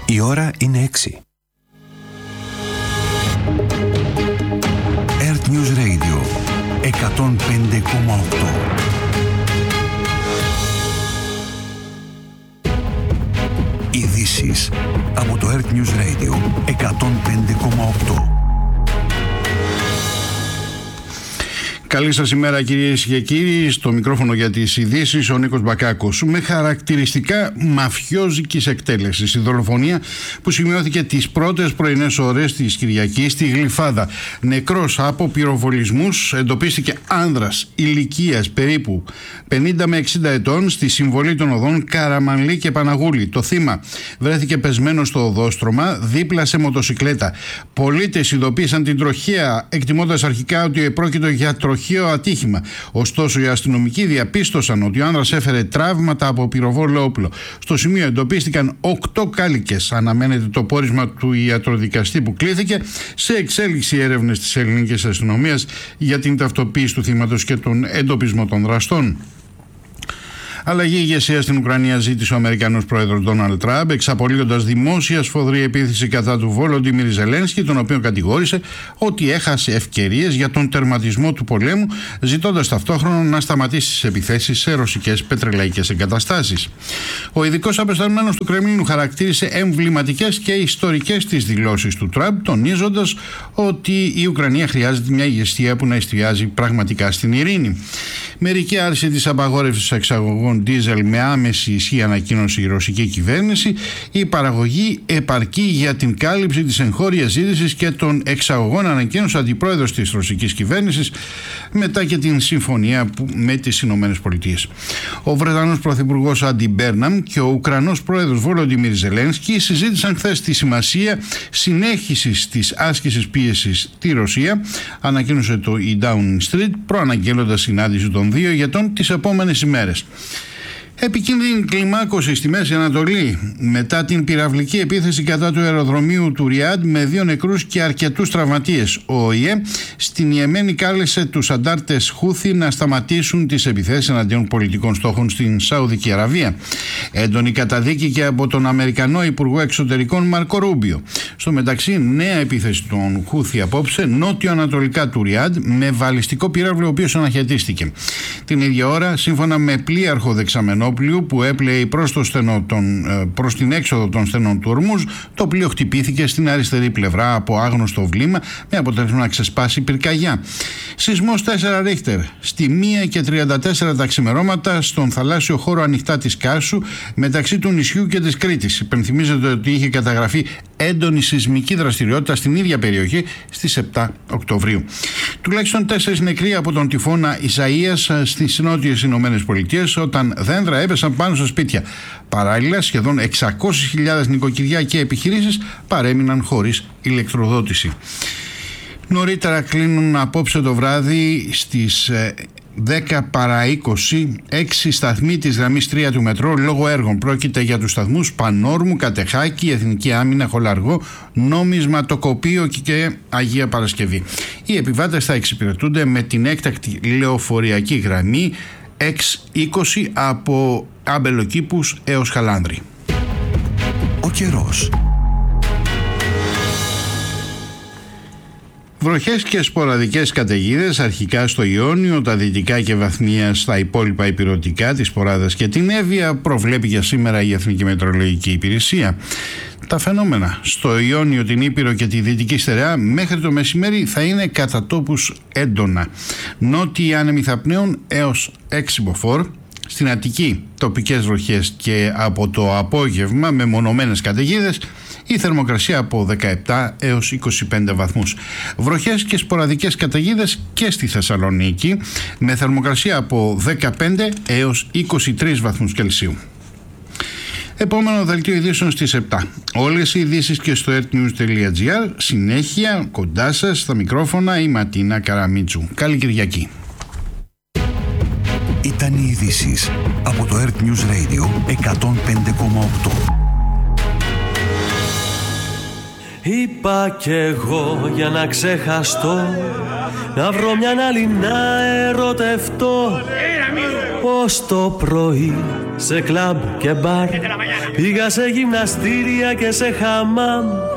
Η ώρα είναι 6. Earth News Radio 105,8. Ειδήσεις από το Earth News Radio 105,8. Καλή σας ημέρα κυρίες και κύριοι, στο μικρόφωνο για τις ειδήσεις ο Νίκος Μπακάκος. Με χαρακτηριστικά μαφιόζικης εκτέλεσης η δολοφονία που σημειώθηκε τις πρώτες πρωινές ώρες της Κυριακής στη Γλυφάδα. Νεκρός από πυροβολισμούς εντοπίστηκε άνδρας ηλικίας περίπου 50 με 60 ετών στη συμβολή των οδών Καραμανλή και Παναγούλη. Το θύμα βρέθηκε πεσμένο στο οδόστρωμα δίπλα σε μοτοσικλέτα. Πολίτες ειδοποίησαν την τροχαία, εκτιμώντας αρχικά ότι πρόκειται για τροχαίο ατύχημα. Ωστόσο, οι αστυνομικοί διαπίστωσαν ότι ο άνδρας έφερε τραύματα από πυροβόλο όπλο. Στο σημείο εντοπίστηκαν 8 κάλικες. Αναμένεται το πόρισμα του ιατροδικαστή που κλήθηκε σε εξέλιξη έρευνες της ελληνικής αστυνομίας για την ταυτοποίηση του θύματος και τον εντοπισμό των δραστών. Αλλαγή ηγεσία στην Ουκρανία ζήτησε ο Αμερικανός πρόεδρος Ντόναλντ Τραμπ, εξαπολύοντας δημόσια σφοδρή επίθεση κατά του Βολοντίμιρ Ζελένσκι, τον οποίο κατηγόρησε ότι έχασε ευκαιρίες για τον τερματισμό του πολέμου, ζητώντας ταυτόχρονα να σταματήσει τις επιθέσεις σε ρωσικές πετρελαϊκές εγκαταστάσεις. Ο ειδικός απεσταλμένος του Κρεμλίνου χαρακτήρισε εμβληματικές και ιστορικές τις δηλώσεις του Τραμπ, τονίζοντας ότι η Ουκρανία χρειάζεται μια ηγεσία που να εστιάζει πραγματικά στην ειρήνη. Μερική άρση της απαγόρευσης εξαγωγών ντίζελ με άμεση ισχύ, ανακοίνωσε η ρωσική κυβέρνηση. Η παραγωγή επαρκεί για την κάλυψη της εγχώριας ζήτησης και των εξαγωγών, ανακοίνωσε ο αντιπρόεδρος της ρωσικής κυβέρνησης μετά και την συμφωνία με τις Ηνωμένες Πολιτείες. Ο Βρετανός πρωθυπουργός Άντι Μπέρναμ και ο Ουκρανός πρόεδρος Βολοντίμιρ Ζελένσκι συζήτησαν χθες τη σημασία συνέχισης της άσκησης πίεσης στη Ρωσία, ανακοίνωσε το η Downing Street, προαναγγέλλοντας συνάντηση των δύο ηγετών τις επόμενες ημέρες. Επικίνδυνη κλιμάκωση στη Μέση Ανατολή μετά την πυραυλική επίθεση κατά του αεροδρομίου του Ριάντ με 2 νεκρούς και αρκετούς τραυματίες. Ο ΟΗΕ στην Ιεμένη κάλεσε τους αντάρτες Χούθι να σταματήσουν τις επιθέσεις εναντίον πολιτικών στόχων στην Σαουδική Αραβία. Έντονη καταδίκη και από τον Αμερικανό Υπουργό Εξωτερικών Μάρκο Ρούμπιο. Στο μεταξύ, νέα επίθεση των Χούθι απόψε νότιο-ανατολικά του Ριάντ με βαλιστικό πύραυλο, ο οποίος αναχαιτίστηκε. Την ίδια ώρα, σύμφωνα με πλοίαρχο δεξαμενό που έπλεε προς την έξοδο των στενών του Ορμούζ, το πλοίο χτυπήθηκε στην αριστερή πλευρά από άγνωστο βλήμα με αποτέλεσμα να ξεσπάσει πυρκαγιά. Σεισμός 4 Ρίχτερ στη 1:34 τα ξημερώματα στον θαλάσσιο χώρο ανοιχτά της Κάσου μεταξύ του νησιού και της Κρήτης. Υπενθυμίζεται ότι είχε καταγραφεί έντονη σεισμική δραστηριότητα στην ίδια περιοχή στις 7 Οκτωβρίου. Τουλάχιστον 4 νεκροί από τον τυφώνα Ισαΐας στις νότιες Ηνωμένες Πολιτείες όταν δέντρα έπεσαν πάνω στα σπίτια. Παράλληλα, σχεδόν 600.000 νοικοκυριά και επιχειρήσεις παρέμειναν χωρίς ηλεκτροδότηση. Νωρίτερα κλείνουν απόψε το βράδυ στις 10 παρά 20 6 σταθμοί της γραμμής 3 του μετρό λόγω έργων. Πρόκειται για τους σταθμούς Πανόρμου, Κατεχάκη, Εθνική Άμυνα, Χολαργό, Νομισματοκοπείο και Αγία Παρασκευή. Οι επιβάτες θα εξυπηρετούνται με την έκτακτη λεωφοριακή γραμμή X20 από Αμπελοκήπους έως Χαλάνδρη. Ο καιρός. Βροχές και σποραδικές καταιγίδες αρχικά στο Ιόνιο, τα δυτικά και βαθμία στα υπόλοιπα ηπειρωτικά, της Ποράδας και την Εύβοια, προβλέπει για σήμερα η Εθνική Μετεωρολογική Υπηρεσία. Τα φαινόμενα στο Ιόνιο, την Ήπειρο και τη Δυτική Στερεά μέχρι το μεσημέρι θα είναι κατά τόπους έντονα. Νότιοι άνεμοι θα πνέουν έως 6 μποφόρ. Στην Αττική τοπικές βροχές και από το απόγευμα με μονομένες καταιγίδες, η θερμοκρασία από 17 έως 25 βαθμούς. Βροχές και σποραδικές καταιγίδες και στη Θεσσαλονίκη με θερμοκρασία από 15 έως 23 βαθμούς Κελσίου. Επόμενο δελτίο ειδήσεων στις 7. Όλες οι ειδήσεις και στο earthnews.gr. Συνέχεια κοντά σας στα μικρόφωνα η Ματίνα Καραμίτσου. Καλή Κυριακή. Ήταν οι ειδήσεις από το Earth News Radio 105,8. Είπα κι εγώ για να ξεχαστώ, να βρω μια άλλη να ερωτευτώ, πως το πρωί σε κλαμπ και μπαρ. Πήγα σε γυμναστήρια και σε χαμάμ.